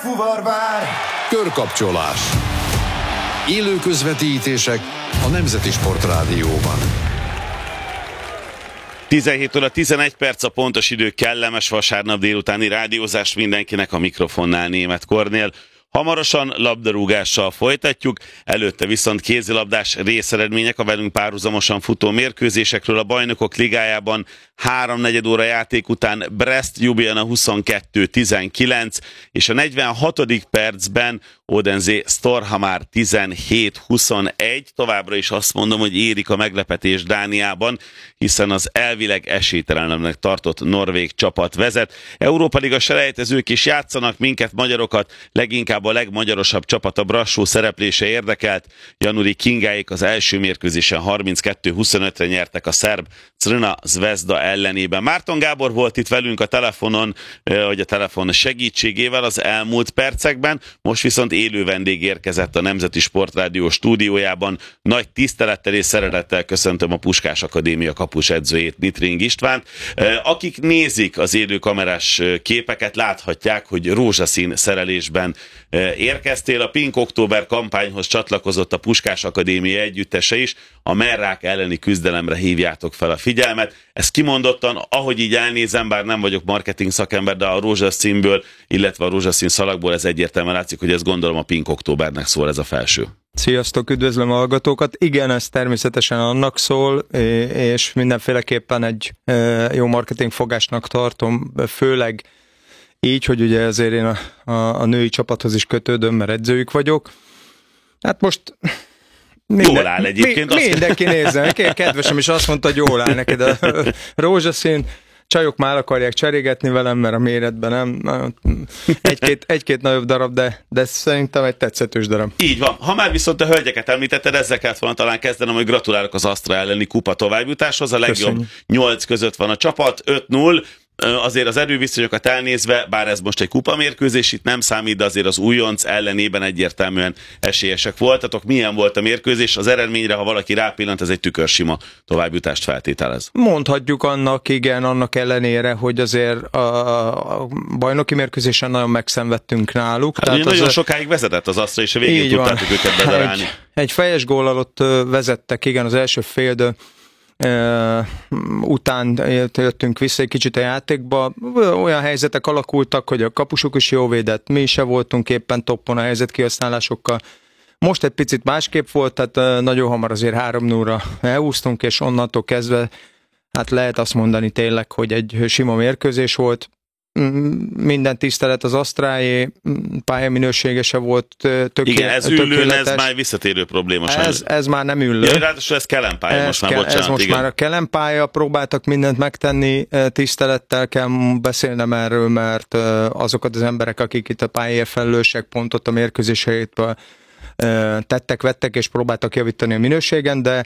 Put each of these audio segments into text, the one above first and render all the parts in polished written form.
fuvar vár. Körkapcsolás. Élő közvetítések a Nemzeti Sportrádióban. 17 óra 11 perc a pontos idő, kellemes vasárnap délutáni rádiózást mindenkinek, a mikrofonnál Németh Kornél. Hamarosan labdarúgással folytatjuk, előtte viszont kézilabdás részeredmények a velünk párhuzamosan futó mérkőzésekről. A Bajnokok Ligájában 3-4 óra játék után Brest-Ljubljana 22-19, és a 46. percben Odense Storhamar 17-21. Továbbra is azt mondom, hogy érik a meglepetés Dániában, hiszen az elvileg esélytelenebbnek tartott norvég csapat vezet. Európa Liga selejtezők is játszanak, minket, magyarokat leginkább a legmagyarosabb csapat, a Brassó szereplése érdekelt. Januri Kingáék az első mérkőzésen 32-25-re nyertek a szerb Crna Zvezda ellenében. Márton Gábor volt itt velünk a telefonon, vagy a telefon segítségével az elmúlt percekben, most viszont élő vendég érkezett a Nemzeti Sportrádió stúdiójában. Nagy tisztelettel és szeretettel köszöntöm a Puskás Akadémia kapusedzőjét, Nittring Istvánt. Akik nézik az élő kamerás képeket, láthatják, hogy rózsaszín szerelésben érkeztél. A Pink Október kampányhoz csatlakozott a Puskás Akadémia együttese is. A merrák elleni küzdelemre hívjátok fel a figyelmet. Ez kimondottan, ahogy így elnézem, bár nem vagyok marketing szakember, de a rózsaszínből, illetve a rózsaszín szalagból ez egyértelműen látszik, hogy ez gondolom a Pink Októbernek szól ez a felső. Sziasztok, üdvözlöm a hallgatókat. Igen, ez természetesen annak szól, és mindenféleképpen egy jó marketingfogásnak tartom, főleg így, hogy ugye ezért én a női csapathoz is kötődöm, mert edzőjük vagyok. Hát most jól áll egyébként. Mindenki nézze, kedvesem is azt mondta, hogy jól áll neked a rózsaszín. Csajok már akarják cserégetni velem, mert a méretben nem. Egy-két nagyobb darab, de szerintem egy tetszetős darab. Így van. Ha már viszont a hölgyeket említetted, ezzel kellett volna talán kezdenem, hogy gratulálok az Astra elleni kupa továbbjutáshoz. A legjobb 8 között van a csapat, 5-0. Azért az erőviszonyokat elnézve, bár ez most egy kupamérkőzés, itt nem számít, de azért az újonc ellenében egyértelműen esélyesek voltatok. Milyen volt a mérkőzés? Az eredményre, ha valaki rápillant, ez egy tükörsima továbbjutást feltételez. Mondhatjuk annak ellenére, hogy azért a bajnoki mérkőzésen nagyon megszenvedtünk náluk. Hát tehát nagyon sokáig vezetett az Astra, és a végén tudtátok őket bedarálni. Egy fejes góllal ott vezettek, igen, az első féldől. Után jöttünk vissza egy kicsit a játékba, olyan helyzetek alakultak, hogy a kapusok is jó védett, mi se voltunk éppen toppon a helyzet kihasználásokkal. Most egy picit másképp volt, tehát nagyon hamar azért 3-0-ra elhúztunk, és onnantól kezdve hát lehet azt mondani tényleg, hogy egy sima mérkőzés volt. Minden tisztelet az Asztráé, pályaminősége se volt tökéletes. Igen, ez üllőn, ez már visszatérő probléma. Ez már nem üllő. Ja, ráadásul ez kelempálya most már, bocsánat. Ez most igen. már a kelempálya, próbáltak mindent megtenni, tisztelettel kell beszélnem erről, mert azokat az emberek, akik itt a pályáért felelősek, pont ott a mérkőzéseit tettek, vettek és próbáltak javítani a minőségen, de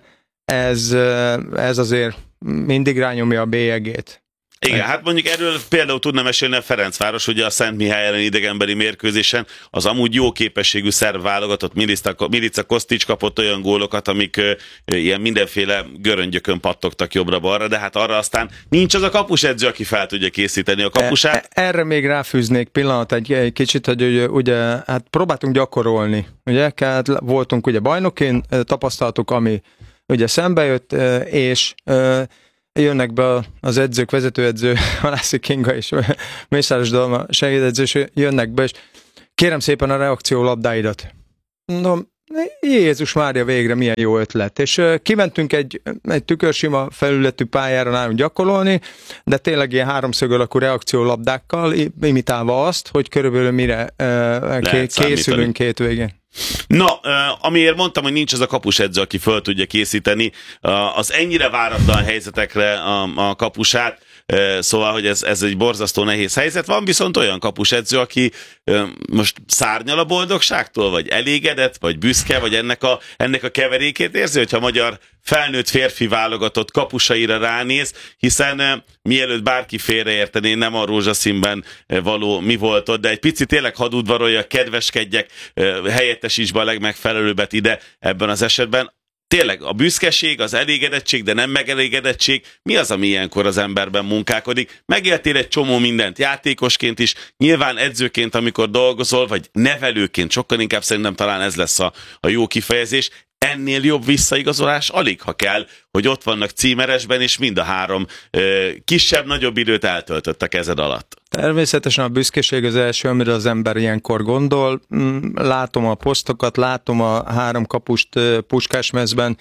ez azért mindig rányomja a bélyegét. Igen, hát mondjuk erről például tudna mesélni a Ferencváros, ugye a Szent Mihály elleni idegenbeli mérkőzésen az amúgy jó képességű szerb válogatott Milica Kostić kapott olyan gólokat, amik ilyen mindenféle göröngyökön pattogtak jobbra-balra, de hát arra aztán nincs az a kapusedző, aki fel tudja készíteni a kapusát. Erre még ráfűznék pillanat egy kicsit, hogy ugye hát próbáltunk gyakorolni, ugye, voltunk ugye bajnokin, tapasztaltuk, ami ugye szembe jött, és jönnek be az edzők, vezetőedző, Halászi Kinga és Mészáros Dalma segédedző, jönnek be, és kérem szépen a reakció labdáidat. Mondom, Jézus Mária, végre milyen jó ötlet. És kimentünk egy tükörsima felületű pályára nálunk gyakorolni, de tényleg ilyen háromszög alakú reakciólabdákkal, imitálva azt, hogy körülbelül mire készülünk két végén. Na, amiért mondtam, hogy nincs az a kapusedző, aki föl tudja készíteni az ennyire váratlan helyzetekre a kapusát, szóval, hogy ez egy borzasztó nehéz helyzet. Van viszont olyan kapusedző, aki most szárnyal a boldogságtól, vagy elégedett, vagy büszke, vagy ennek a keverékét érzi, hogyha a magyar felnőtt férfi válogatott kapusaira ránéz, hiszen mielőtt bárki félreértené, nem a rózsaszínben való mi volt ott, de egy picit tényleg hadd udvaroljak, kedveskedjek, helyettesíts be a legmegfelelőbbet ide ebben az esetben. tényleg a büszkeség, az elégedettség, de nem megelégedettség, mi az, ami ilyenkor az emberben munkálkodik? Megéltél egy csomó mindent játékosként is, nyilván edzőként, amikor dolgozol, vagy nevelőként, sokkal inkább szerintem talán ez lesz a jó kifejezés. Ennél jobb visszaigazolás alig, ha kell, hogy ott vannak címeresben, és mind a három kisebb-nagyobb időt eltöltött a kezed alatt. Természetesen a büszkeség az első, amire az ember ilyenkor gondol. Látom a posztokat, látom a 3 kapust Puskásmezben,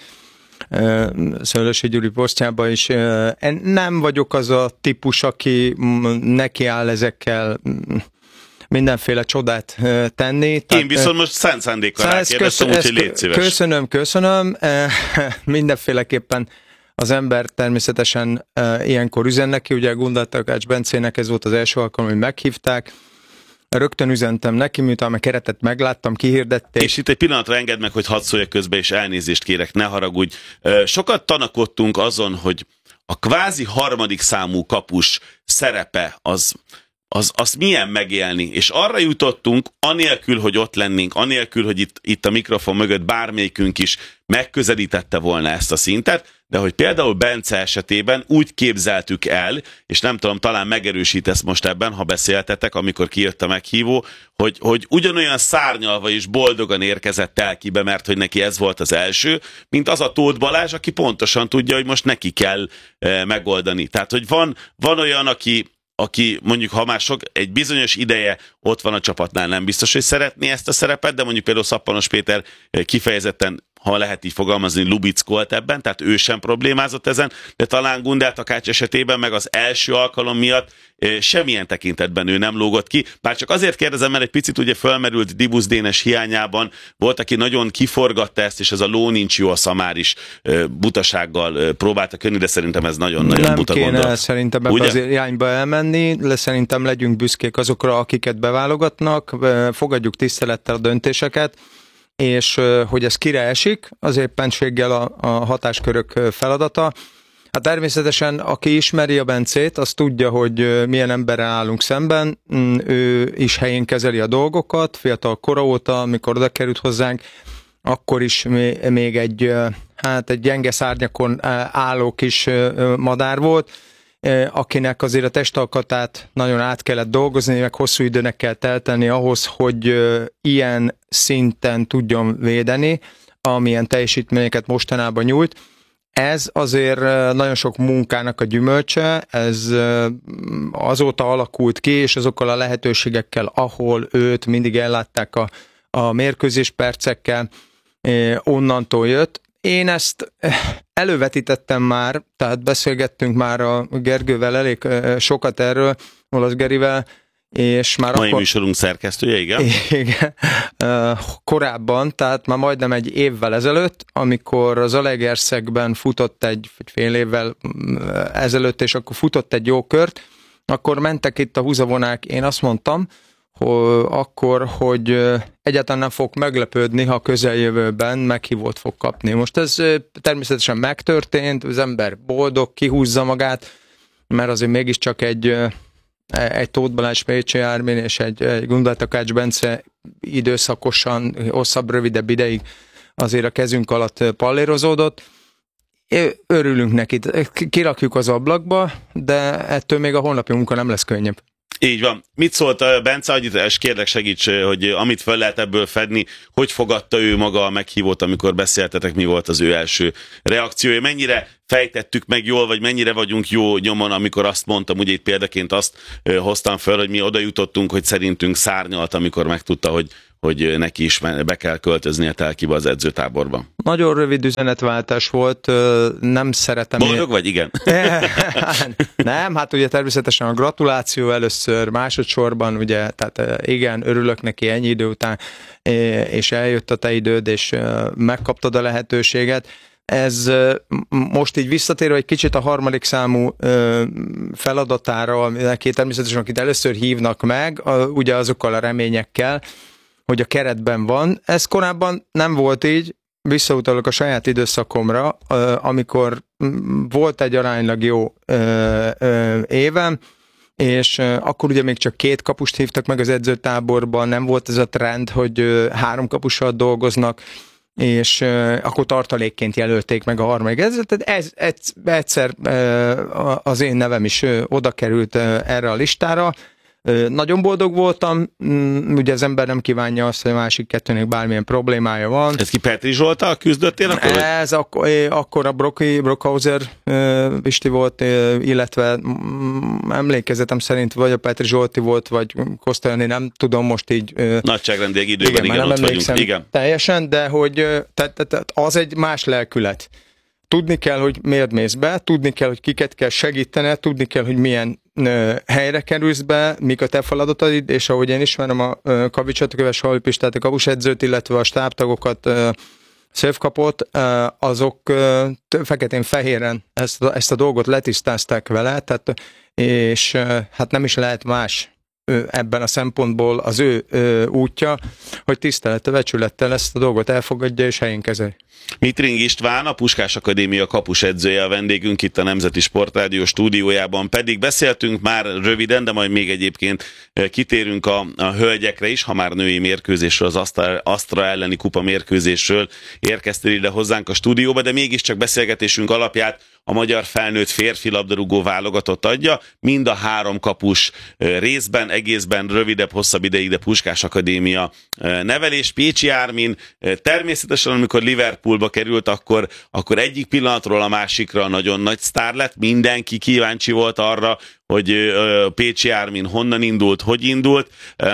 Szőlősi Gyuri posztjában is. Nem vagyok az a típus, aki nekiáll ezekkel mindenféle csodát tenni. Én viszont most szent szándékkal rákérdeztem, úgyhogy légy szíves. Köszönöm. Mindenféleképpen az ember természetesen ilyenkor üzen neki, ugye Gundel Takács Bencének ez volt az első alkalom, hogy meghívták. Rögtön üzentem neki, miután a keretet megláttam, kihirdették. És itt egy pillanatra engedd meg, hogy hadd szóljak közbe, és elnézést kérek, ne haragudj. Sokat tanakodtunk azon, hogy a kvázi harmadik számú kapus szerepe azt milyen megélni, és arra jutottunk, anélkül, hogy ott lennénk, anélkül, hogy itt a mikrofon mögött bármelyikünk is megközelítette volna ezt a szintet, de hogy például Bence esetében úgy képzeltük el, és nem tudom, talán megerősítesz most ebben, ha beszéltetek, amikor kijött a meghívó, hogy ugyanolyan szárnyalva és boldogan érkezett Telkibe, mert hogy neki ez volt az első, mint az a Tóth Balázs, aki pontosan tudja, hogy most neki kell megoldani. Tehát, hogy van olyan, aki mondjuk, ha már egy bizonyos ideje ott van a csapatnál, nem biztos, hogy szeretné ezt a szerepet, de mondjuk például Szappanos Péter kifejezetten, ha lehet így fogalmazni, lubickolt ebben, tehát ő sem problémázott ezen, de talán Gundel Takács esetében meg az első alkalom miatt semmilyen tekintetben ő nem lógott ki. Bár csak azért kérdezem, mert egy picit ugye fölmerült Dibusz Dénes hiányában, volt, aki nagyon kiforgatta ezt, és ez a ló nincs jó, a Szamár is butasággal próbálta könni, de szerintem ez nagyon-nagyon buta gondolat. Nem kéne szerintem ebbe az irányba elmenni, szerintem legyünk büszkék azokra, akiket beválogatnak, fogadjuk tisztelettel a döntéseket, és hogy ez kire esik, az éppenséggel a hatáskörök feladata. Hát természetesen, aki ismeri a Bencét, az tudja, hogy milyen emberrel állunk szemben, ő is helyén kezeli a dolgokat, fiatal kora óta, amikor oda került hozzánk, akkor is még egy gyenge szárnyakon álló kis madár volt, akinek azért a testalkatát nagyon át kellett dolgozni, meg hosszú időnek kell telteni ahhoz, hogy ilyen szinten tudjon védeni, amilyen teljesítményeket mostanában nyújt. Ez azért nagyon sok munkának a gyümölcse, ez azóta alakult ki, és azokkal a lehetőségekkel, ahol őt mindig ellátták a mérkőzés percekkel, onnantól jött. Én ezt elővetítettem már, tehát beszélgettünk már a Gergővel elég sokat erről, Olasz Gerivel, és már mai műsorunk szerkesztője, igen? Igen. Korábban, tehát már majdnem egy évvel ezelőtt, amikor az Zalaegerszegben futott egy fél évvel ezelőtt, és akkor futott egy jó kört, akkor mentek itt a húzavonák, én azt mondtam, hogy egyáltalán nem fog meglepődni, ha közeljövőben meghívót fog kapni. Most ez természetesen megtörtént, az ember boldog, kihúzza magát, mert azért mégiscsak egy Tóth Balázs Pécsi Ármin és egy Gundel Takács Bence időszakosan, hosszabb, rövidebb ideig azért a kezünk alatt pallérozódott. Örülünk neki, kirakjuk az ablakba, de ettől még a honlapi munka nem lesz könnyebb. Így van. Mit szólt a Bence? És kérlek segíts, hogy amit fel lehet ebből fedni, hogy fogadta ő maga a meghívót, amikor beszéltetek, mi volt az ő első reakciója? Mennyire fejtettük meg jól, vagy mennyire vagyunk jó nyomon, amikor azt mondtam, ugye itt példaként azt hoztam fel, hogy mi oda jutottunk, hogy szerintünk szárnyalt, amikor megtudta, hogy neki is be kell költöznie Telkibe az edzőtáborba. Nagyon rövid üzenetváltás volt, nem szeretem... Boldog vagy? Igen. Nem, hát ugye természetesen a gratuláció először, másodszorban, ugye, tehát igen, örülök neki ennyi idő után, és eljött a te időd, és megkaptad a lehetőséget. Ez most így visszatérve egy kicsit a harmadik számú feladatára, neki természetesen, akit először hívnak meg, ugye azokkal a reményekkel, hogy a keretben van. Ez korábban nem volt így, visszautalok a saját időszakomra, amikor volt egy aránylag jó évem, és akkor ugye még csak 2 kapust hívtak meg az edzőtáborban, nem volt ez a trend, hogy 3 kapussal dolgoznak, és akkor tartalékként jelölték meg a harmadik edzetet. Egyszer az én nevem is oda került erre a listára. Nagyon boldog voltam, ugye az ember nem kívánja azt, hogy a másik kettőnek bármilyen problémája van. Ez ki Petri Zsolttal küzdöttél akkor? Ez akkor a Brockhauser Pisti volt, illetve emlékezetem szerint vagy a Petri Zsolti volt, vagy Kosztolyanné, nem tudom most így. Nagyságrendileg időben igen ott vagyunk. Igen. Teljesen, de hogy az egy más lelkület. Tudni kell, hogy miért mész be, tudni kell, hogy kiket kell segíteni, tudni kell, hogy milyen helyre kerülsz be, mik a te feladataid, és ahogy én ismerem a Kavicsot, a Köves Halvi Pistát, a kapusedzőt, illetve a stábtagokat, szövkapot, azok feketén-fehéren ezt a dolgot letisztázták vele, tehát, és hát nem is lehet más ebben a szempontból az ő útja, hogy tisztelettel, becsülettel ezt a dolgot elfogadja és helyén kezeli. Mitring István, a Puskás Akadémia kapusedzője a vendégünk itt a Nemzeti Sportrádió stúdiójában, pedig beszéltünk már röviden, de majd még egyébként kitérünk a hölgyekre is, ha már női mérkőzésről, az Astra elleni kupa mérkőzésről érkeztél ide hozzánk a stúdióba, de mégiscsak beszélgetésünk alapját a magyar felnőtt férfi labdarúgó válogatott adja, mind a 3 kapus részben, egészben, rövidebb, hosszabb ideig, de Puskás Akadémia nevelés. Pécsi Ármin természetesen, amikor Liverpoolba került, akkor egyik pillanatról a másikra nagyon nagy sztár lett, mindenki kíváncsi volt arra, hogy Pécsi Ármin honnan indult, hogy indult.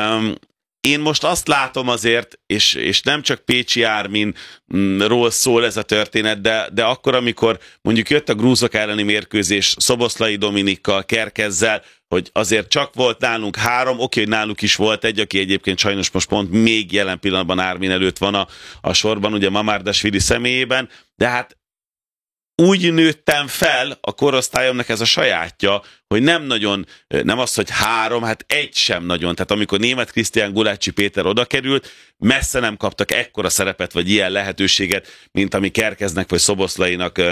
Én most azt látom azért, és nem csak Pécsi Árminról szól ez a történet, de akkor, amikor mondjuk jött a grúzok elleni mérkőzés Szoboszlai Dominikkal, Kerkezzel, hogy azért csak volt nálunk 3, oké, hogy náluk is volt egy, aki egyébként sajnos most pont még jelen pillanatban Ármin előtt van a sorban, ugye Mamárdasvili személyében, de hát úgy nőttem fel, a korosztályomnak ez a sajátja, hogy nem az, hogy 3, hát egy sem nagyon. Tehát amikor Németh Krisztián, Gulácsi Péter oda került, messze nem kaptak ekkora szerepet, vagy ilyen lehetőséget, mint ami Kerkeznek, vagy Szoboszlainak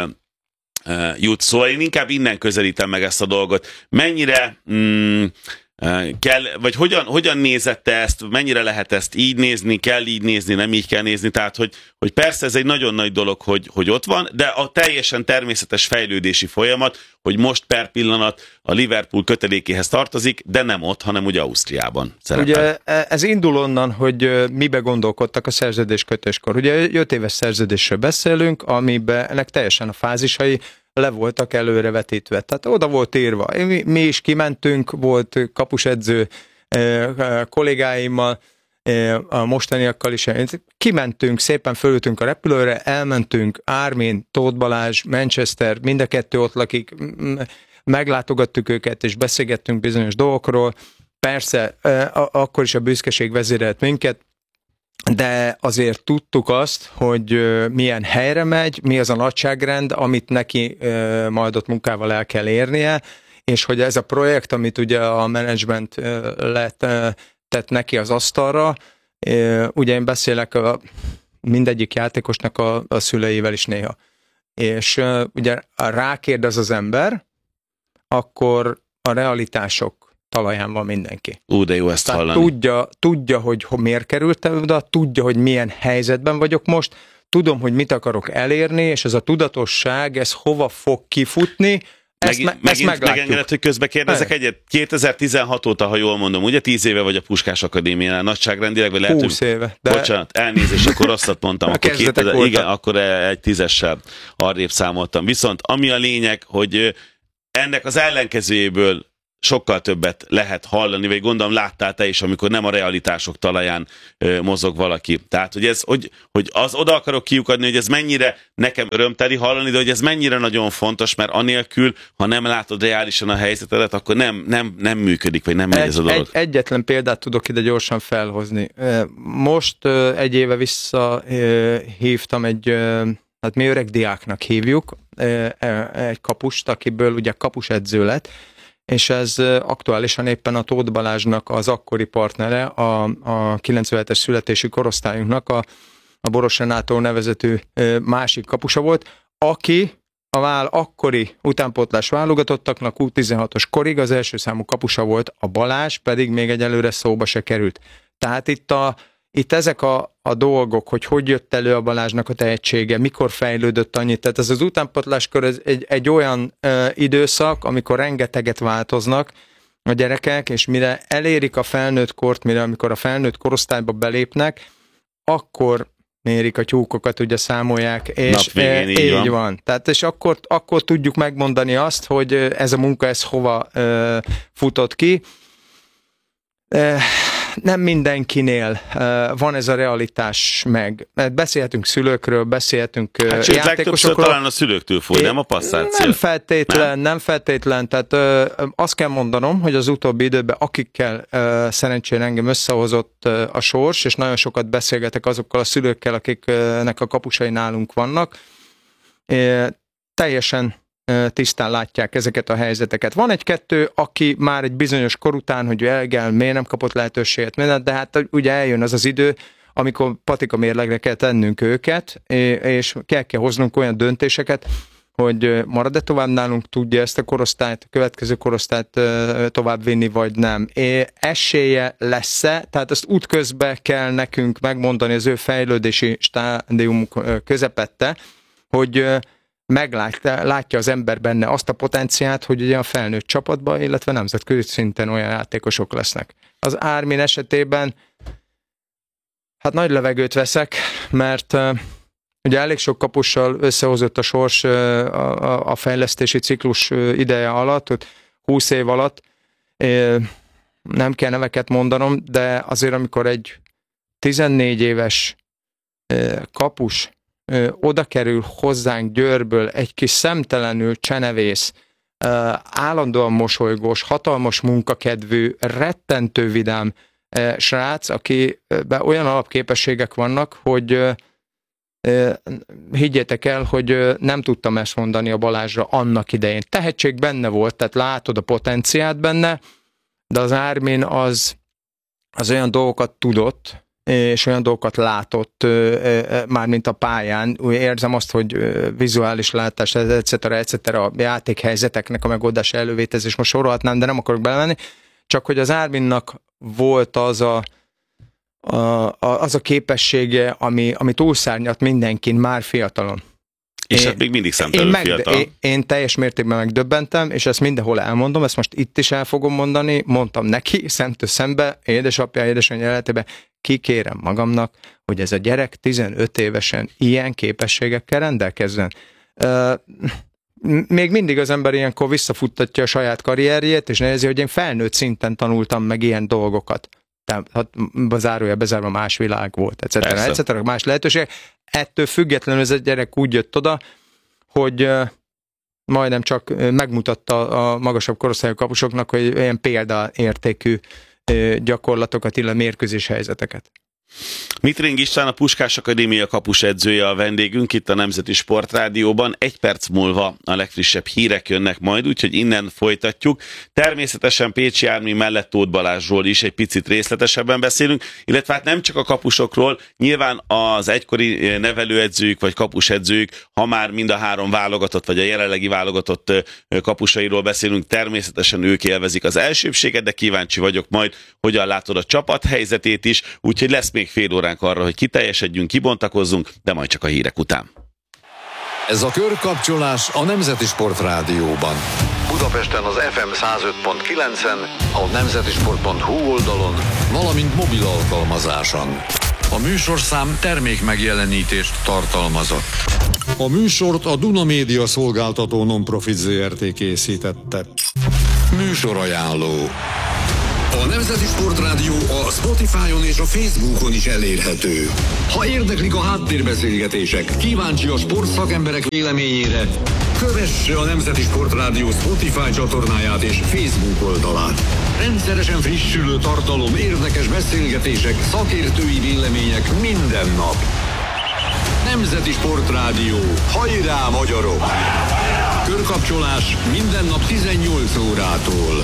jut. Szóval én inkább innen közelítem meg ezt a dolgot. Mennyire kell, vagy hogyan nézett te ezt, mennyire lehet ezt így nézni, kell így nézni, nem így kell nézni, tehát hogy persze ez egy nagyon nagy dolog, hogy ott van, de a teljesen természetes fejlődési folyamat, hogy most per pillanat a Liverpool kötelékéhez tartozik, de nem ott, hanem ugye Ausztriában szerepel. Ugye ez indul onnan, hogy mibe gondolkodtak a szerződéskötéskor. Ugye 5 éves szerződésről beszélünk, amiben ennek teljesen a fázisai le voltak előrevetítve. Tehát oda volt írva. Mi is kimentünk, volt kapusedző kollégáimmal, a mostaniakkal is. Kimentünk, szépen fölültünk a repülőre, elmentünk, Ármin, Tóth Balázs, Manchester, mind a 2 ott lakik, meglátogattuk őket, és beszélgettünk bizonyos dolgokról. Persze, akkor is a büszkeség vezérelt minket, de azért tudtuk azt, hogy milyen helyre megy, mi az a nagyságrend, amit neki majd ott munkával el kell érnie, és hogy ez a projekt, amit ugye a menedzsment tett neki az asztalra, ugye én beszélek mindegyik játékosnak a szüleivel is néha. És ugye rákérdez az ember, akkor a realitások talaján van mindenki. De jó ezt hallani. Tudja, hogy miért kerültem oda, tudja, hogy milyen helyzetben vagyok most, tudom, hogy mit akarok elérni, és ez a tudatosság, ez hova fog kifutni, ezt megengedett, hogy közbe kérdezek egyet. 2016 óta, ha jól mondom, ugye 10 éve vagy a Puskás Akadémiánál nagyságrendileg, vagy lehet, 20 éve. De... Bocsánat, elnézést, akkor rosszat mondtam. Igen, akkor egy 10-essel arrébb számoltam. Viszont ami a lényeg, hogy ennek az ellenkezőjéből sokkal többet lehet hallani, vagy gondolom láttál te is, amikor nem a realitások talaján mozog valaki. Tehát, hogy az oda akarok kiukadni, hogy ez mennyire nekem örömteli hallani, de hogy ez mennyire nagyon fontos, mert anélkül, ha nem látod reálisan a helyzetedet, akkor nem működik, vagy nem megy ez a dolog. Egyetlen példát tudok ide gyorsan felhozni. Most egy éve visszahívtam hát mi öreg diáknak hívjuk, egy kapust, akiből ugye kapusedző lett, és ez aktuálisan éppen a Tóth Balázsnak az akkori partnere, a 97-es születésű korosztályunknak, a Boros Renátó nevezetű másik kapusa volt, aki akkori utánpótlás válogatottaknak U16-os korig az első számú kapusa volt, a Balázs pedig még egyelőre szóba se került. Tehát itt itt ezek a dolgok, hogy jött elő a Balázsnak a tehetsége, mikor fejlődött annyit, tehát ez az utánpótláskör ez egy olyan időszak, amikor rengeteget változnak a gyerekek, és mire elérik a felnőtt kort, amikor a felnőtt korosztályba belépnek, akkor mérik a tyúkokat, ugye számolják, és így van. Tehát, és akkor tudjuk megmondani azt, hogy ez a munka, ez hova futott ki. Nem mindenkinél van ez a realitás meg. Beszélhetünk szülőkről, beszélhetünk játékosokról. Talán a szülőktől fúj, nem a passzát. Nem feltétlen. Tehát azt kell mondanom, hogy az utóbbi időben akikkel szerencsére engem összehozott a sors, és nagyon sokat beszélgetek azokkal a szülőkkel, akiknek a kapusai nálunk vannak, teljesen tisztán látják ezeket a helyzeteket. Van egy-kettő, aki már egy bizonyos kor után, hogy miért nem kapott lehetőséget, de hát ugye eljön az idő, amikor patika mérlegre kell tennünk őket, és kell hoznunk olyan döntéseket, hogy marad-e tovább nálunk, tudja ezt a korosztályt, a következő korosztályt tovább vinni, vagy nem. Esélye lesz-e, tehát ezt útközben kell nekünk megmondani az ő fejlődési stádiumuk közepette, hogy látja az ember benne azt a potenciát, hogy ugye a felnőtt csapatban, illetve nemzetközi szinten olyan játékosok lesznek. Az Ármin esetében hát nagy levegőt veszek, mert ugye elég sok kapussal összehozott a sors a fejlesztési ciklus ideje alatt, 20 év alatt. Nem kell neveket mondanom, de azért amikor egy 14 éves kapus oda kerül hozzánk Győrből egy kis szemtelenül csenevész, állandóan mosolygós, hatalmas munkakedvű, rettentő vidám srác, akiben olyan alapképességek vannak, hogy higgyétek el, hogy nem tudtam ezt mondani a Balázsra annak idején. Tehetség benne volt, tehát látod a potenciát benne, de az Ármin az olyan dolgokat tudott, és olyan dolgokat látott mármint a pályán. Úgy érzem azt, hogy vizuális látás, etc. a játékhelyzeteknek a megoldása, elővétezés, most sorolhatnám, de nem akarok belemenni, csak hogy az Árminnak volt az a képessége, ami túlszárnyalt mindenkin már fiatalon. És hát még mindig szemtelenül fiatal. Én teljes mértékben megdöbbentem, és ezt mindenhol elmondom, ezt most itt is el fogom mondani, mondtam neki, szemtől szembe, édesapja, édesanyja életében, kikérem magamnak, hogy ez a gyerek 15 évesen ilyen képességekkel rendelkezzen. Még mindig az ember ilyenkor visszafuttatja a saját karrierjét, és nézi, hogy én felnőtt szinten tanultam meg ilyen dolgokat. Tehát bezárva más világ volt, etc. Más lehetőség. Ettől függetlenül ez a gyerek úgy jött oda, hogy majdnem csak megmutatta a magasabb korosztályú kapusoknak, hogy ilyen példaértékű gyakorlatokat, illetve mérkőzés helyzeteket. Mitring István, a Puskás Akadémia kapusedzője a vendégünk itt a Nemzeti Sportrádióban. 1 perc múlva a legfrissebb hírek jönnek majd, úgyhogy innen folytatjuk. Természetesen Pécsi Ármin mellett Tóth Balázsról is egy picit részletesebben beszélünk, illetve hát nem csak a kapusokról, nyilván az egykori nevelőedzők vagy kapusedzők, ha már mind a 3 válogatott vagy a jelenlegi válogatott kapusairól beszélünk, természetesen ők élvezik az elsőbséget, de kíváncsi vagyok majd, hogyan látod a csapat helyzetét is, úgyhogy lesz még fél óránk arra, hogy kiteljesedjünk, kibontakozzunk, de majd csak a hírek után. Ez a körkapcsolás a Nemzeti Sportrádióban. Budapesten az FM 105.9-en, a nemzetisport.hu oldalon, valamint mobil alkalmazáson. A műsorszám termék megjelenítést tartalmazott. A műsort a Duna Média Szolgáltató Nonprofit Zrt. Készítette. Műsorajánló. A Nemzeti Sportrádió a Spotify-on és a Facebookon is elérhető. Ha érdeklik a háttérbeszélgetések, kíváncsi a sportszakemberek véleményére, kövesse a Nemzeti Sportrádió Spotify csatornáját és Facebook oldalát. Rendszeresen frissülő tartalom, érdekes beszélgetések, szakértői vélemények minden nap. Nemzeti Sportrádió. Hajrá, magyarok! Körkapcsolás minden nap 18 órától.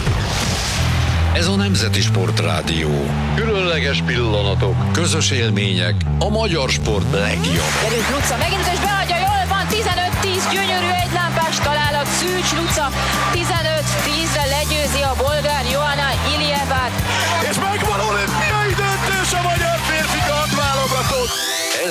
Ez a Nemzeti Sportrádió. Különleges pillanatok, közös élmények, a magyar sport legjobb. Derült Luca megint, és beadja, jól van, 15-10, gyönyörű egylámpás találat, Szűcs Luca, 15-10-re legyőzi a bolgár Johanna Iljevát. És megvan olimpiai döntés a magyar férfikal!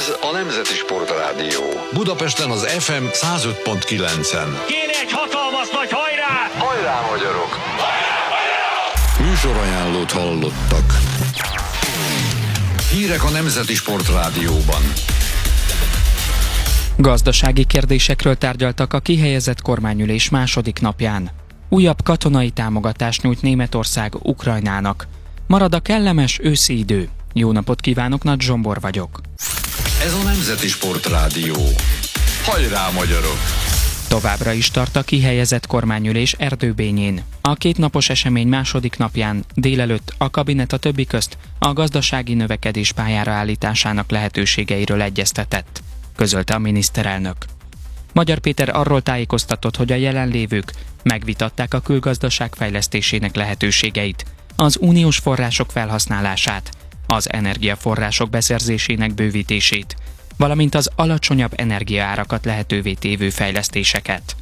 Ez a Nemzeti Sportrádió. Budapesten az FM 105.9-en. Kéne egy hatalmas nagy hajrá! Hajrá, magyarok! Műsorajánlót hallottak. Hírek a Nemzeti Sportrádióban. Gazdasági kérdésekről tárgyaltak a kihelyezett kormányülés második napján. Újabb katonai támogatást nyújt Németország Ukrajnának. Marad a kellemes őszi idő. Jó napot kívánok, Nagy Zsombor vagyok. Ez a Nemzeti Sportrádió. Hajrá, magyarok! Továbbra is tart a kihelyezett kormányülés Erdőbényén. A kétnapos esemény második napján délelőtt a kabinet a többi közt a gazdasági növekedés pályára állításának lehetőségeiről egyeztetett, közölte a miniszterelnök. Magyar Péter arról tájékoztatott, hogy a jelenlévők megvitatták a külgazdaság fejlesztésének lehetőségeit, az uniós források felhasználását, az energiaforrások beszerzésének bővítését, valamint az alacsonyabb energiaárakat lehetővé tévő fejlesztéseket.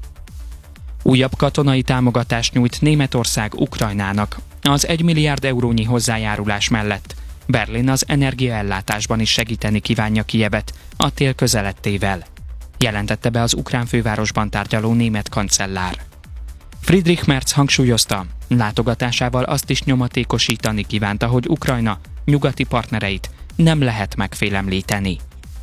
Újabb katonai támogatást nyújt Németország Ukrajnának. Az 1 milliárd eurónyi hozzájárulás mellett Berlin az energiaellátásban is segíteni kívánja Kijevet a tél közeledtével, jelentette be az ukrán fővárosban tárgyaló német kancellár. Friedrich Merz hangsúlyozta, látogatásával azt is nyomatékosítani kívánta, hogy Ukrajna nyugati partnereit nem lehet megfélemlíteni.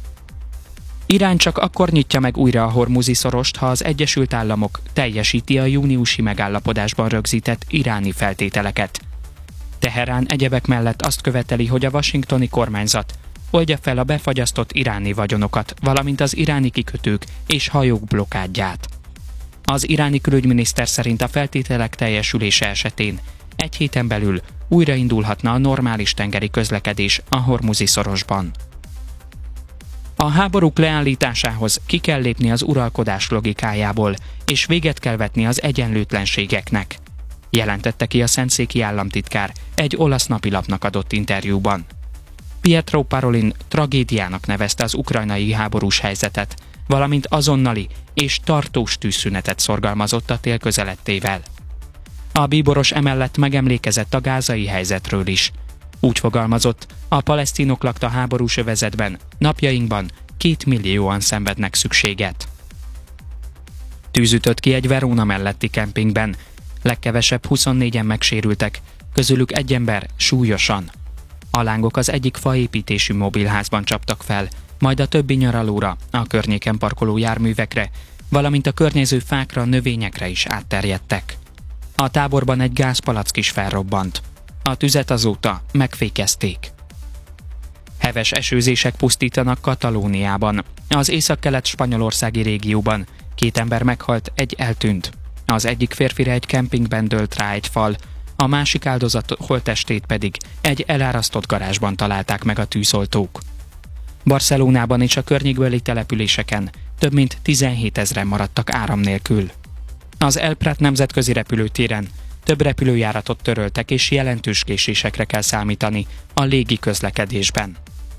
Irán csak akkor nyitja meg újra a Hormuzi szorost, ha az Egyesült Államok teljesíti a júniusi megállapodásban rögzített iráni feltételeket. Teherán egyebek mellett azt követeli, hogy a washingtoni kormányzat oldja fel a befagyasztott iráni vagyonokat, valamint az iráni kikötők és hajók blokádját. Az iráni külügyminiszter szerint a feltételek teljesülése esetén egy héten belül újraindulhatna a normális tengeri közlekedés a Hormuzi szorosban. A háborúk leállításához ki kell lépni az uralkodás logikájából, és véget kell vetni az egyenlőtlenségeknek, jelentette ki a szentszéki államtitkár egy olasz napilapnak adott interjúban. Pietro Parolin tragédiának nevezte az ukrajnai háborús helyzetet, valamint azonnali és tartós tűzszünetet szorgalmazott a tél közeledtével. A bíboros emellett megemlékezett a gázai helyzetről is. Úgy fogalmazott, a palesztinok lakta háborús övezetben napjainkban 2 millióan szenvednek szükséget. Tűz ütött ki egy Verona melletti kempingben. Legkevesebb 24-en megsérültek, közülük egy ember súlyosan. A lángok az egyik faépítésű mobilházban csaptak fel, majd a többi nyaralóra, a környéken parkoló járművekre, valamint a környező fákra, növényekre is átterjedtek. A táborban egy gázpalack is felrobbant. A tüzet azóta megfékezték. Heves esőzések pusztítanak Katalóniában. Az északkelet spanyolországi régióban 2 ember meghalt, egy eltűnt. Az egyik férfire egy kempingben dőlt rá egy fal, a másik áldozat holttestét pedig egy elárasztott garázsban találták meg a tűzoltók. Barcelonában és a környékbeli településeken több mint 17 000 maradtak áram nélkül. Az El Prat nemzetközi repülőtéren több repülőjáratot töröltek, és jelentős késésekre kell számítani a légi közlekedésben.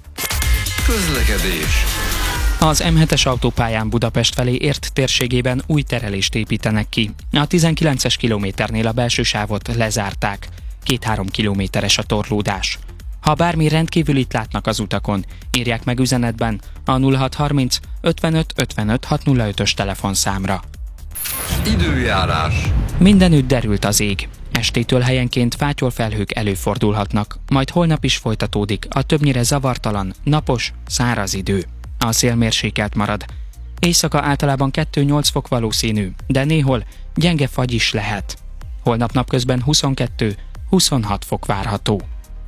Közlekedés. Az M7-es autópályán Budapest felé ért térségében új terelést építenek ki. A 19-es kilométernél a belső sávot lezárták. 2-3 kilométeres a torlódás. Ha bármi rendkívülit látnak az utakon, írják meg üzenetben a 0630 55 55 605-ös telefonszámra. Időjárás. Mindenütt derült az ég. Estétől helyenként fátyolfelhők előfordulhatnak, majd holnap is folytatódik a többnyire zavartalan, napos, száraz idő. A szél mérsékelt marad. Éjszaka általában 2-8 fok valószínű, de néhol gyenge fagy is lehet. Holnap napközben 22-26 fok várható.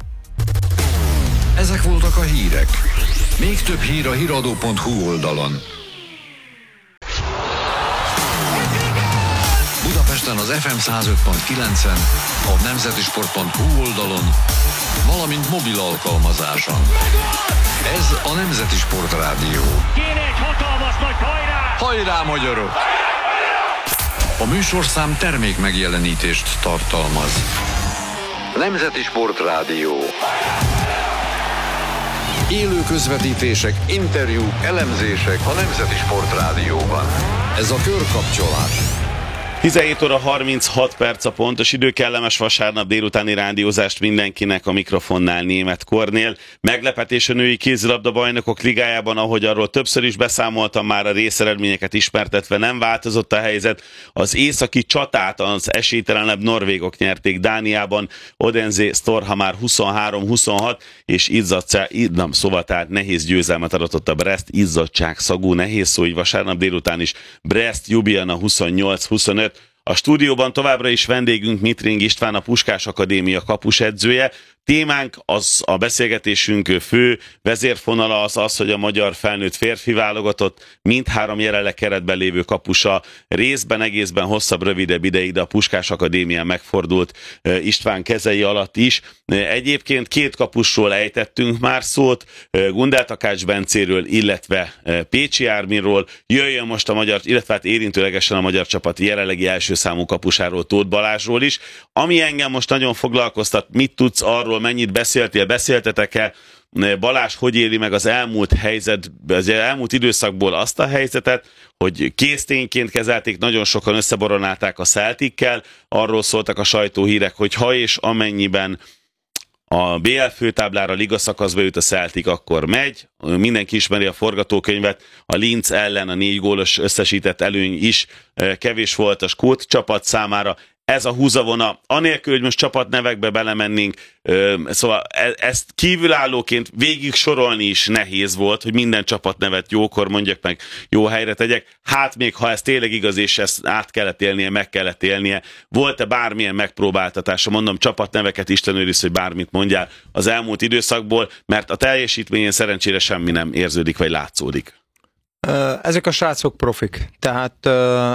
Ezek voltak a hírek. Még több hír a hiradó.hu oldalon. Budapesten az FM 105.9-en, a nemzetisport.hu oldalon, valamint mobil alkalmazáson. Ez a Nemzeti Sportrádió. Kéne egy hatalmas nagy hajrá! Hajrá, magyarok! A műsorszám termék megjelenítést tartalmaz. Nemzeti Sportrádió. Élő közvetítések, interjúk, elemzések a Nemzeti Sportrádióban. Ez a körkapcsolás. 17 óra 36 perc a pontos idő, kellemes vasárnap délutáni rádiózást mindenkinek, a mikrofonnál Németh Kornél. Meglepetés a női kézilabda bajnokok ligájában, ahogy arról többször is beszámoltam, már a részeredményeket ismertetve nem változott a helyzet. Az északi csatát az esélytelenebb norvégok nyerték Dániában, Odense Storhamar 23-26, és szóval tehát nehéz győzelmet adott a Brest, izzadságszagú, nehéz szó így vasárnap délután is, Brest Ljubljana 28-25. A stúdióban továbbra is vendégünk Mitring István, a Puskás Akadémia kapusedzője. Témánk, az a beszélgetésünk fő vezérfonala az, hogy a magyar felnőtt férfi válogatott mindhárom jelenleg keretben lévő kapusa részben, egészben hosszabb, rövidebb ideig a Puskás Akadémián megfordult István kezei alatt is. Egyébként két kapusról ejtettünk már szót, Gundel Takács Bencéről, illetve Pécsi Árminról. Jöjjön most a magyar, illetve hát érintőlegesen a magyar csapat jelenlegi első számú kapusáról, Tóth Balázsról is. Ami engem most nagyon foglalkoztat, mit tudsz arról, mennyit beszéltetek-e? Balázs, hogy éli meg az elmúlt időszakból azt a helyzetet, hogy késztényként kezelték, nagyon sokan összeboronálták a Celtickel, arról szóltak a sajtóhírek, hogy ha és amennyiben a BL főtáblára ligaszakaszba jut a Celtic, akkor megy. Mindenki ismeri a forgatókönyvet, a Linz ellen a 4 gólos összesített előny is kevés volt a skót csapat számára. Ez a húzavona, anélkül, hogy most csapatnevekbe belemennénk, szóval ezt kívülállóként végig sorolni is nehéz volt, hogy minden csapatnevet jókor mondjak meg, jó helyre tegyek. Hát még ha ez tényleg igaz, és ezt át kellett élnie, meg kellett élnie, volt-e bármilyen megpróbáltatása, mondom csapatneveket, Isten őriz, hogy bármit mondjál az elmúlt időszakból, mert a teljesítményen szerencsére semmi nem érződik, vagy látszódik. Ezek a srácok profik, tehát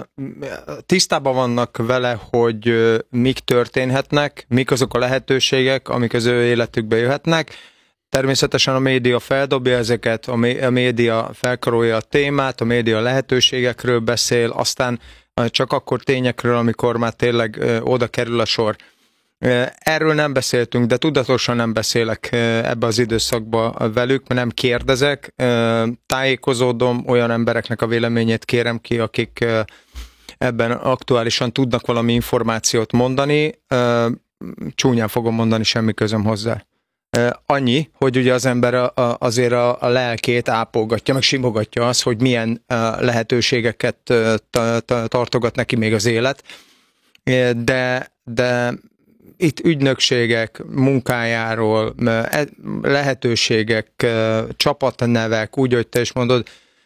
tisztában vannak vele, hogy mik történhetnek, mik azok a lehetőségek, amik az ő életükbe jöhetnek. Természetesen a média feldobja ezeket, a média felkarolja a témát, a média lehetőségekről beszél, aztán csak akkor tényekről, amikor már tényleg oda kerül a sor. Erről nem beszéltünk, de tudatosan nem beszélek ebbe az időszakba velük, mert nem kérdezek, tájékozódom, olyan embereknek a véleményét kérem ki, akik ebben aktuálisan tudnak valami információt mondani, csúnyán fogom mondani, semmi közöm hozzá. Annyi, hogy ugye az ember azért a lelkét ápolgatja, meg simogatja az, hogy milyen lehetőségeket tartogat neki még az élet, de itt ügynökségek munkájáról, lehetőségek, csapatnevek, úgy, hogy te is mondod,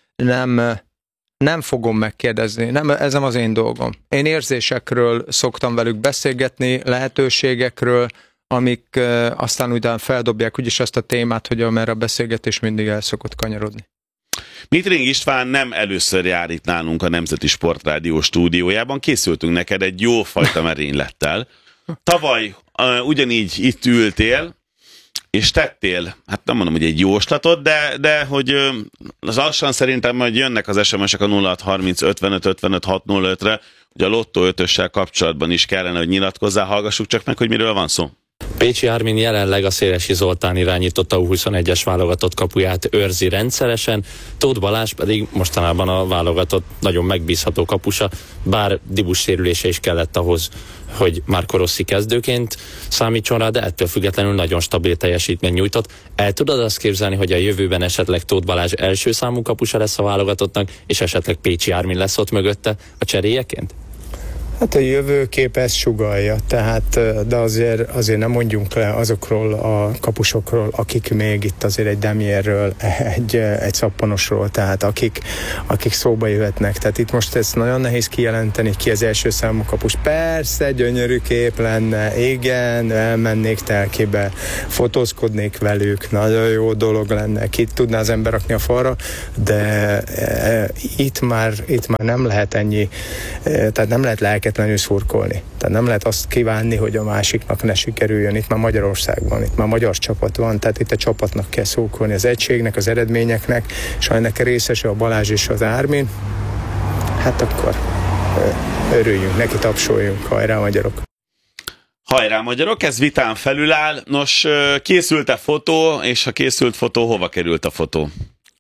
nem fogom megkérdezni. Ez nem az én dolgom. Én érzésekről szoktam velük beszélgetni, lehetőségekről, amik aztán utána feldobják úgyis azt a témát, hogy amerre a beszélgetés mindig el szokott kanyarodni. Mitring István nem először jár itt nálunk a Nemzeti Sportrádió stúdiójában. Készültünk neked egy jó fajta merénylettel. Tavaly ugyanígy itt ültél, és tettél, hát nem mondom, hogy egy jóslatot, de hogy az lassan szerintem majd jönnek az SMS-ek a 0630 55 55 605-re, hogy a Lotto 5-össel kapcsolatban is kellene, hogy nyilatkozzál, hallgassuk csak meg, hogy miről van szó. Pécsi Ármin jelenleg a Szélesi Zoltán irányította U21-es válogatott kapuját őrzi rendszeresen, Tóth Balázs pedig mostanában a válogatott nagyon megbízható kapusa, bár Dibus sérülése is kellett ahhoz, hogy Marco Rossi kezdőként számítson rá, de ettől függetlenül nagyon stabil teljesítmény nyújtott. El tudod azt képzelni, hogy a jövőben esetleg Tóth Balázs első számú kapusa lesz a válogatottnak, és esetleg Pécsi Ármin lesz ott mögötte a cseréjeként? Hát a jövőkép ezt sugallja, tehát, de azért nem mondjunk le azokról a kapusokról, akik még itt azért egy Demierről, egy Szappanosról, tehát akik szóba jöhetnek. Tehát itt most ez nagyon nehéz kijelenteni, ki az első számú kapus. Persze, gyönyörű kép lenne, igen, elmennék telkébe, fotózkodnék velük, nagyon jó dolog lenne, ki tudná az ember rakni a falra, de itt már nem lehet ennyi, tehát nem lehet lelketlenül szurkolni. Tehát nem lehet azt kívánni, hogy a másiknak ne sikerüljön. Itt már Magyarország van, itt már magyar csapat van, tehát itt a csapatnak kell szurkolni, az egységnek, az eredményeknek, és ha ennek részese a Balázs és az Ármin, hát akkor örüljünk, neki tapsoljunk, hajrá magyarok! Hajrá magyarok, ez vitán felül áll. Nos, készült a fotó, és ha készült fotó, hova került a fotó?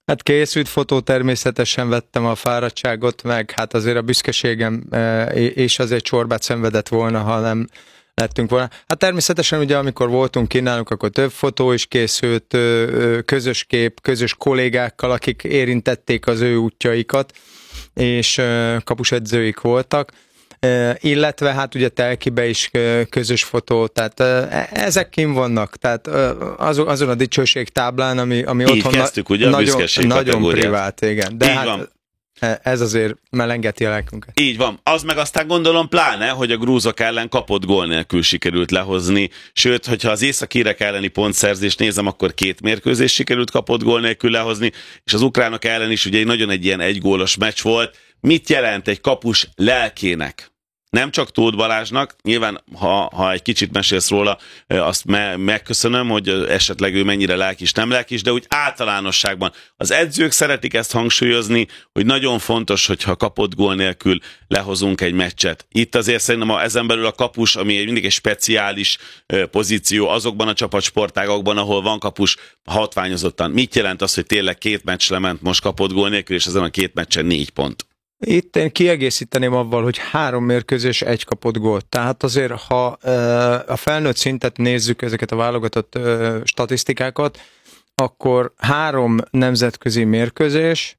Hát készült fotó, természetesen vettem a fáradtságot, meg hát azért a büszkeségem és azért csorbát szenvedett volna, ha nem lettünk volna. Hát természetesen ugye amikor voltunk ki nálunk, akkor több fotó is készült, közös kép, közös kollégákkal, akik érintették az ő útjaikat, és kapusedzőik voltak. Illetve hát ugye Telkibe is közös fotó, tehát ezek kim vannak, tehát azon a dicsőség táblán, ami így otthon kezdtük, ugye, nagyon privát, igen. De így hát van. Ez azért melengeti a lelkünket. Így van. Az meg aztán gondolom pláne, hogy a grúzok ellen kapott gól nélkül sikerült lehozni. Sőt, hogyha az északírek elleni pontszerzést nézem, akkor 2 mérkőzés sikerült kapott gól nélkül lehozni, és az ukránok ellen is ugye nagyon egy ilyen egygólos meccs volt. Mit jelent egy kapus lelkének? Nem csak Tóth Balázsnak, nyilván ha egy kicsit mesélsz róla, azt megköszönöm, hogy esetleg ő mennyire lelkis, nem lelkis, de úgy általánosságban az edzők szeretik ezt hangsúlyozni, hogy nagyon fontos, hogyha kapott gól nélkül lehozunk egy meccset. Itt azért szerintem ezen belül a kapus, ami mindig egy speciális pozíció azokban a csapatsportágokban, ahol van kapus, hatványozottan. Mit jelent az, hogy tényleg 2 meccs lement most kapott gól nélkül, és ezen a 2 meccsen 4 pont? Itt én kiegészíteném avval, hogy 3 mérkőzés, 1 kapott gólt. Tehát azért, ha a felnőtt szintet nézzük, ezeket a válogatott statisztikákat, akkor 3 nemzetközi mérkőzés,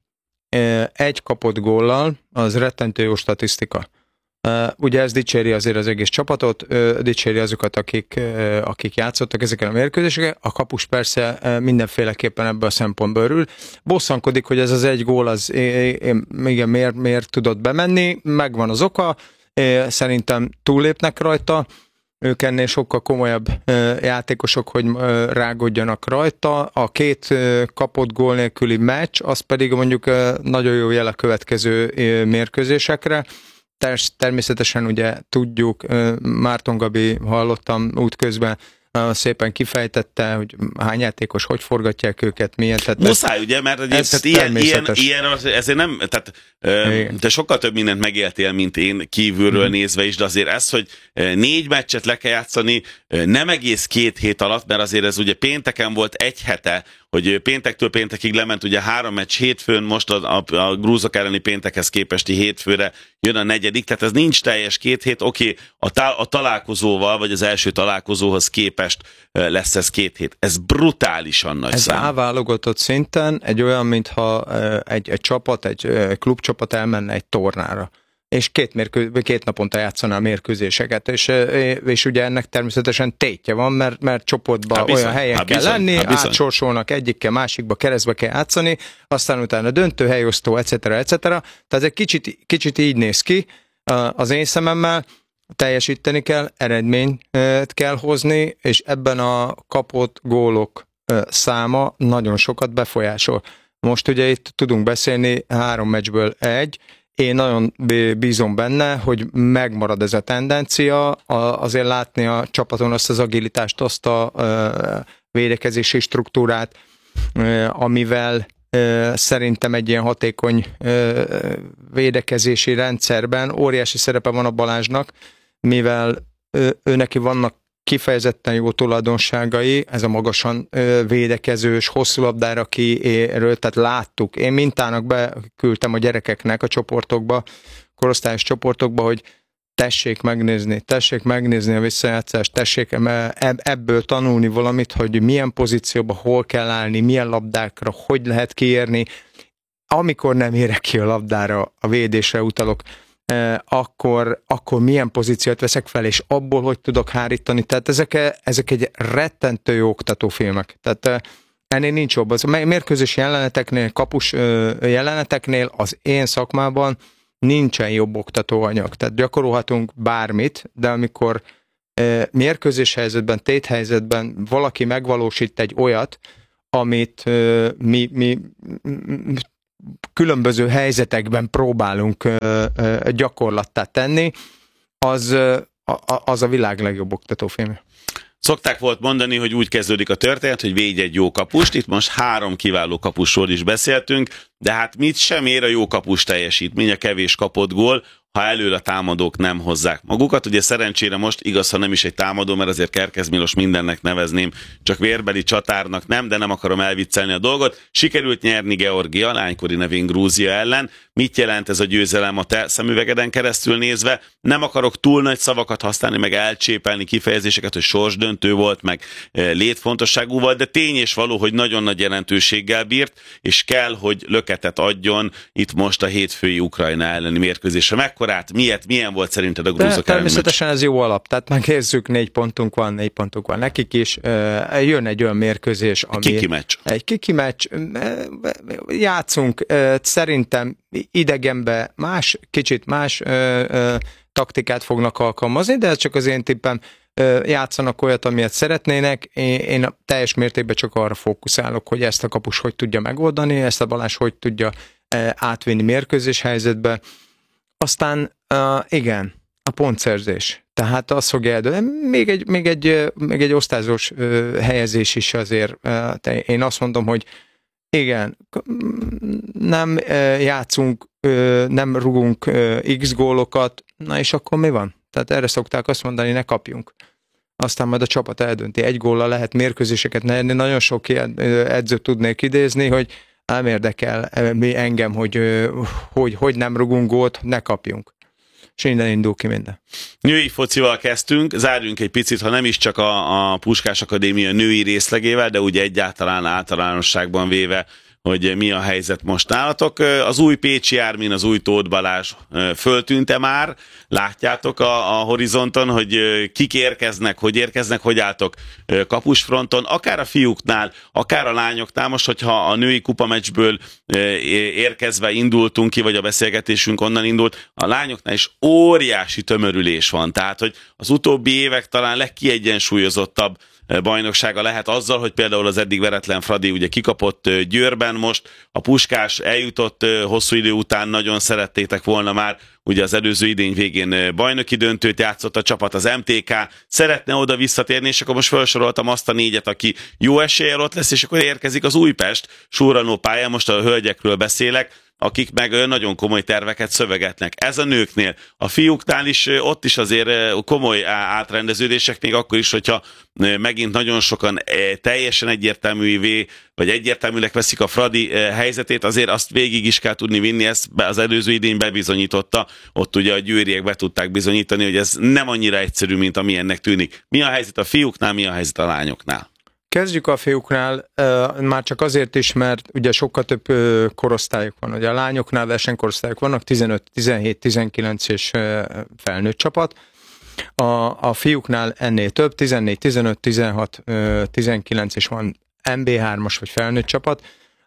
1 kapott góllal, az rettentő jó statisztika. Ugye ez dicséri azért az egész csapatot, dicséri azokat, akik játszottak ezeken a mérkőzéseken. A kapus persze mindenféleképpen ebből a szempontból örül. Bosszankodik, hogy ez az 1 gól, az igen, miért tudott bemenni, megvan az oka, szerintem túllépnek rajta, ők ennél sokkal komolyabb játékosok, hogy rágodjanak rajta. A 2 kapott gól nélküli meccs, az pedig mondjuk nagyon jó jel a következő mérkőzésekre. Természetesen ugye tudjuk, Márton Gabi, hallottam útközben, szépen kifejtette, hogy hány játékos, hogy forgatják őket, milyen. Tehát muszáj, ugye, mert ilyen ezért nem, tehát te sokkal több mindent megéltél, mint én kívülről nézve is, de azért ez, hogy 4 meccset le kell játszani, nem egész 2 hét alatt, mert azért ez ugye pénteken volt 1 hete, hogy péntektől péntekig lement ugye 3 meccs hétfőn, most a grúzok elleni péntekhez képesti hétfőre jön a 4., tehát ez nincs teljes 2 hét, oké, a találkozóval, vagy az első találkozóhoz képest lesz ez 2 hét. Ez brutálisan nagy ez szám. Ez válogatott szinten egy olyan, mintha egy csapat, egy klubcsapat elmenne egy tornára, és 2 naponta játszaná a mérkőzéseket, és ugye ennek természetesen tétje van, mert csoportban olyan helyen kell lenni, átsorsolnak egyikkel, másikba, keresztbe kell játszani, aztán utána döntő, helyosztó, etc. Tehát egy kicsit így néz ki az én szememmel, teljesíteni kell, eredményt kell hozni, és ebben a kapott gólok száma nagyon sokat befolyásol. Most ugye itt tudunk beszélni 3 meccsből 1, én nagyon bízom benne, hogy megmarad ez a tendencia, azért látni a csapaton azt az agilitást, azt a védekezési struktúrát, amivel szerintem egy ilyen hatékony védekezési rendszerben óriási szerepe van a Balázsnak, mivel neki vannak kifejezetten jó tulajdonságai, ez a magasan védekezős, hosszú labdára kiérő, tehát láttuk. Én mintának beküldtem a gyerekeknek a csoportokba, korosztályos csoportokba, hogy tessék megnézni a visszajátszást, tessék ebből tanulni valamit, hogy milyen pozícióban, hol kell állni, milyen labdákra, hogy lehet kiérni. Amikor nem érek ki a labdára, a védésre utalok, akkor milyen pozíciót veszek fel, és abból hogy tudok hárítani. Tehát ezek egy rettentő jó oktatófilmek. Tehát ennél nincs jobb. Az mérkőzés jeleneteknél, kapus jeleneteknél az én szakmában nincsen jobb oktatóanyag. Tehát gyakorolhatunk bármit, de amikor mérkőzés helyzetben, téthelyzetben valaki megvalósít egy olyat, amit mi különböző helyzetekben próbálunk gyakorlattá tenni, az a világ legjobb oktatófilmje. Szokták volt mondani, hogy úgy kezdődik a történet, hogy védj egy jó kapust, itt most 3 kiváló kapusról is beszéltünk, de hát mit sem ér a jó kapus teljesítmény, a kevés kapott gól, ha elől a támadók nem hozzák magukat. Ugye szerencsére most igaz, ha nem is egy támadó, mert azért Kerkez Milos mindennek nevezném, csak vérbeli csatárnak nem, de nem akarom elviccelni a dolgot. Sikerült nyerni Georgia, lánykori nevén Grúzia ellen. Mit jelent ez a győzelem a te szemüvegeden keresztül nézve? Nem akarok túl nagy szavakat használni, meg elcsépelni kifejezéseket, hogy sorsdöntő volt, meg létfontosságú volt, de tény és való, hogy nagyon nagy jelentőséggel bírt, és kell, hogy löketet adjon itt most a hétfői Ukrajna elleni mérkőzésre. Mekkorát, milyen volt szerinted a grúzok elleni? Természetesen ez jó alap, tehát megnézzük, 4 pontunk van nekik is, jön egy olyan mérkőzés, ami... Egy kiki meccs, játszunk, szerintem idegenbe kicsit más taktikát fognak alkalmazni, de ez csak az én tippem, játszanak olyat, amilyet szeretnének. Én teljes mértékben csak arra fókuszálok, hogy ezt a kapus hogy tudja megoldani, ezt a Balázs hogy tudja átvinni mérkőzés helyzetbe. Aztán igen, a pontszerzés. Tehát az fogja eldőlni. Még egy osztázós helyezés is azért. Én azt mondom, hogy igen, nem játszunk, nem rugunk X gólokat, na és akkor mi van? Tehát erre szokták azt mondani, ne kapjunk. Aztán majd a csapat eldönti. 1 góllal lehet mérkőzéseket nyerni. Nagyon sok ilyen edzőt tudnék idézni, hogy nem érdekel engem, hogy nem rugunk gólt, ne kapjunk. És innen indul ki minden. Női focival kezdtünk, zárjunk egy picit, ha nem is csak a Puskás Akadémia női részlegével, de úgy egyáltalán általánosságban véve, hogy mi a helyzet most nálatok. Az új Pécsi Ármin, az új Tóth Balázs föltűnt-e már? Látjátok a horizonton, hogy kik érkeznek, hogy álltok kapusfronton, akár a fiúknál, akár a lányoknál. Most, hogyha a női kupameccsből érkezve indultunk ki, vagy a beszélgetésünk onnan indult, a lányoknál is óriási tömörülés van. Tehát, hogy az utóbbi évek talán legkiegyensúlyozottabb bajnoksága lehet azzal, hogy például az eddig veretlen Fradi ugye kikapott Győrben, most a Puskás eljutott hosszú idő után, nagyon szerettétek volna már, ugye az előző idény végén bajnoki döntőt játszott a csapat, az MTK szeretne oda visszatérni, és akkor most felsoroltam azt a 4-et, aki jó eséllyel ott lesz, és akkor érkezik az Újpest Surranó pályán, most a hölgyekről beszélek, akik meg nagyon komoly terveket szövegetnek. Ez a nőknél. A fiúknál is, ott is azért komoly átrendeződések, még akkor is, hogyha megint nagyon sokan teljesen egyértelművé, vagy egyértelműnek veszik a Fradi helyzetét, azért azt végig is kell tudni vinni, ezt az előző idény bebizonyította, ott ugye a győriek be tudták bizonyítani, hogy ez nem annyira egyszerű, mint amilyennek tűnik. Mi a helyzet a fiúknál, mi a helyzet a lányoknál? Kezdjük a fiúknál, már csak azért is, mert ugye sokkal több korosztályok van. Ugye a lányoknál versenykorosztályok vannak, 15, 17, 19 és felnőtt csapat. A fiúknál ennél több, 14, 15, 16, 19 és van MB3-as vagy felnőtt csapat.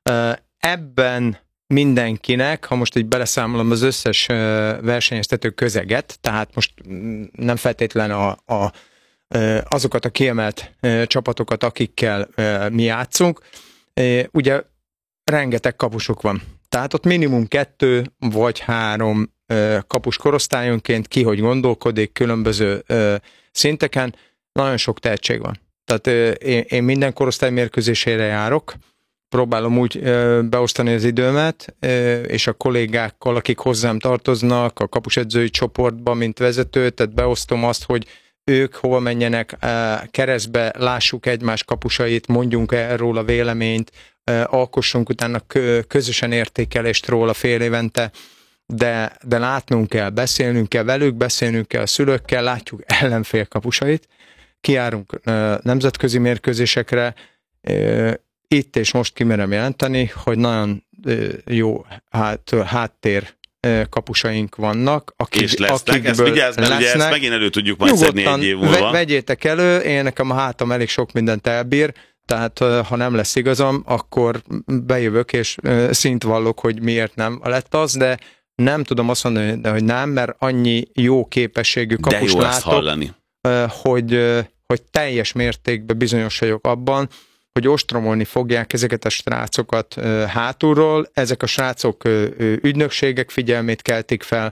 Ebben mindenkinek, ha most így beleszámolom az összes versenyeztető közeget, tehát most nem feltétlen azokat a kiemelt csapatokat, akikkel mi játszunk, ugye rengeteg kapusok van. Tehát ott minimum 2 vagy 3 kapus korosztályonként ki, hogy gondolkodik különböző szinteken, nagyon sok tehetség van. Tehát én minden korosztály mérkőzésére járok, próbálom úgy beosztani az időmet, és a kollégákkal, akik hozzám tartoznak, a kapusedzői csoportban, mint vezető, tehát beosztom azt, hogy ők hova menjenek keresztbe, lássuk egymás kapusait, mondjunk erről a véleményt, alkossunk utána közösen értékelést róla fél évente, de látnunk kell, beszélnünk kell velük, beszélnünk kell a szülőkkel, látjuk ellenfél kapusait, kijárunk nemzetközi mérkőzésekre, itt és most kimerem jelenteni, hogy nagyon jó háttér kapusaink vannak, és lesznek, ezt vigyázz, mert ugye ezt megint elő tudjuk majd szedni egy év múlva. Vegyétek elő, én nekem a hátam elég sok mindent elbír, tehát ha nem lesz igazam, akkor bejövök és szint vallok, hogy miért nem lett az, de nem tudom azt mondani, hogy nem, mert annyi jó képességű kapus látok, hogy teljes mértékben bizonyos vagyok abban, hogy ostromolni fogják ezeket a srácokat hátulról, ezek a srácok ügynökségek figyelmét keltik fel,